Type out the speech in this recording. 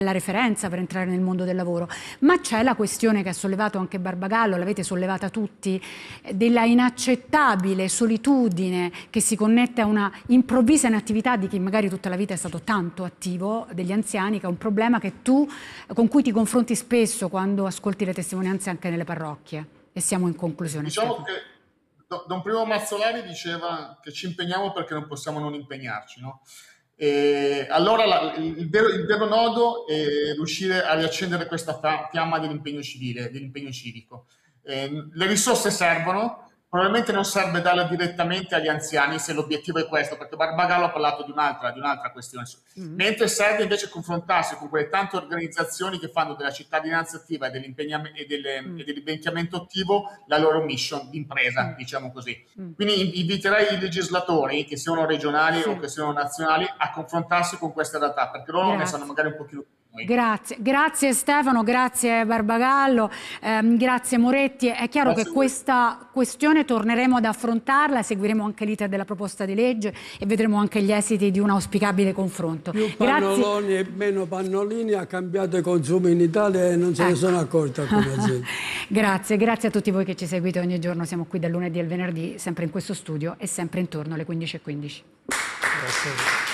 la referenza per entrare nel mondo del lavoro, ma c'è la questione che ha sollevato anche Barbagallo, l'avete sollevata tutti, della inaccettabile solitudine che si connette a una improvvisa inattività di chi magari tutta la vita è stato tanto attivo, degli anziani, che è un problema con cui ti confronti spesso quando ascolti le testimonianze anche nelle parrocchie. E siamo in conclusione. Diciamo Stefano. che Don Primo Mazzolari diceva che ci impegniamo perché non possiamo non impegnarci, no? E allora il vero nodo è riuscire a riaccendere questa fiamma dell'impegno civile, dell'impegno civico. Le risorse servono, probabilmente non serve darle direttamente agli anziani se l'obiettivo è questo, perché Barbagallo ha parlato di un'altra questione. Mentre serve invece confrontarsi con quelle tante organizzazioni che fanno della cittadinanza attiva e dell'invecchiamento attivo la loro mission d'impresa, diciamo così. Quindi inviterei i legislatori, che siano regionali o che siano nazionali, a confrontarsi con queste realtà, perché loro ne sanno magari un pochino più. Grazie Stefano, grazie Barbagallo, grazie Moretti. È chiaro che questa questione torneremo ad affrontarla, seguiremo anche l'iter della proposta di legge e vedremo anche gli esiti di un auspicabile confronto. Più pannoloni e meno pannolini, ha cambiato i consumi in Italia e non se ne sono accorti alcune aziende. Grazie a tutti voi che ci seguite ogni giorno, siamo qui dal lunedì al venerdì, sempre in questo studio e sempre intorno alle 15:15. Grazie.